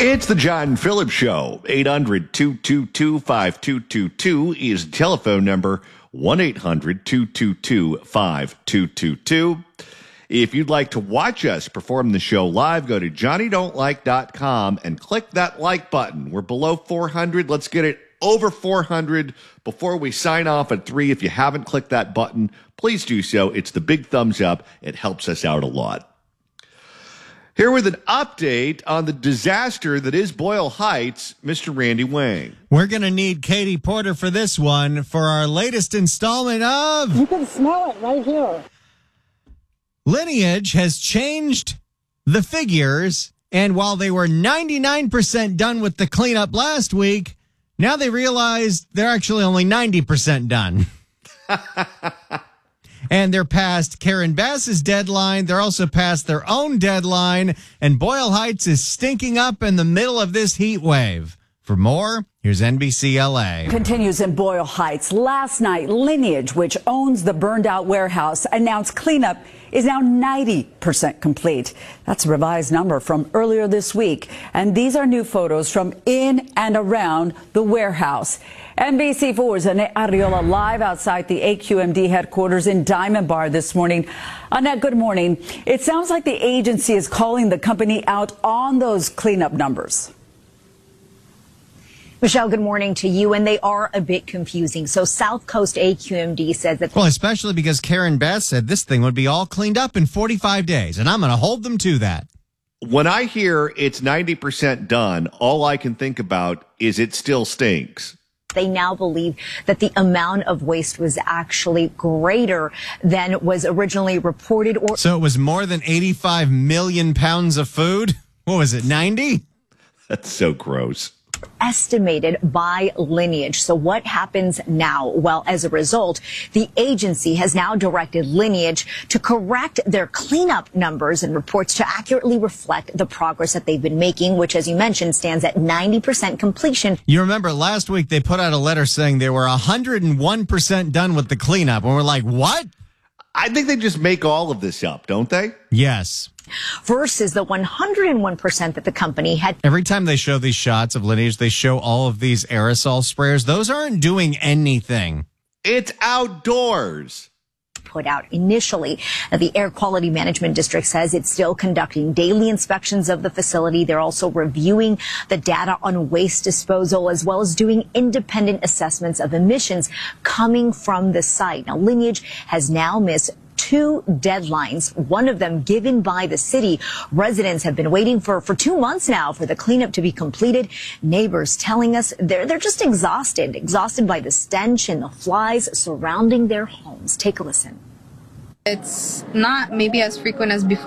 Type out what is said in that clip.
It's the John Phillips Show. 800-222-5222 is the telephone number. 1-800-222-5222. If you'd like to watch us perform the show live, go to johnnydon'tlike.com and click that like button. We're below 400. Let's get it over 400 before we sign off at 3. If you haven't clicked that button, please do so. It's the big thumbs up. It helps us out a lot. Here with an update on the disaster that is Boyle Heights, Mr. Randy Wang. We're going to need Katie Porter for this one for our latest installment of... You can smell it right here. Lineage has changed the figures, and while they were 99% done with the cleanup last week, now they realize they're actually only 90% done. And they're past Karen Bass's deadline. They're also past their own deadline. And Boyle Heights is stinking up in the middle of this heat wave. For more, here's NBC LA. Continues in Boyle Heights. Last night, Lineage, which owns the burned out warehouse, announced cleanup is now 90% complete. That's a revised number from earlier this week. And these are new photos from in and around the warehouse. NBC4's Annette Arriola live outside the AQMD headquarters in Diamond Bar this morning. Annette, good morning. It sounds like the agency is calling the company out on those cleanup numbers. Michelle, good morning to you. And they are a bit confusing. So South Coast AQMD says that... Well, especially because Karen Bass said this thing would be all cleaned up in 45 days. And I'm going to hold them to that. When I hear it's 90% done, all I can think about is it still stinks. They now believe that the amount of waste was actually greater than was originally reported. So it was more than 85 million pounds of food? What was it, 90? That's so gross. Estimated by Lineage. So what happens now? Well, as a result, the agency has now directed Lineage to correct their cleanup numbers and reports to accurately reflect the progress that they've been making, which, as you mentioned, stands at 90% completion. You remember last week they put out a letter saying they were 101% done with the cleanup. And we're like, what? I think they just make all of this up, don't they? Yes. Versus the 101% that the company had. Every time they show these shots of Lineage, they show all of these aerosol sprayers. Those aren't doing anything. It's outdoors. Put out initially. The Air Quality Management District says it's still conducting daily inspections of the facility. They're also reviewing the data on waste disposal, as well as doing independent assessments of emissions coming from the site. Now, Lineage has now missed 2 deadlines, one of them given by the city. Residents have been waiting for 2 months now for the cleanup to be completed. Neighbors telling us they're just exhausted by the stench and the flies surrounding their homes. Take a listen. It's not maybe as frequent as before.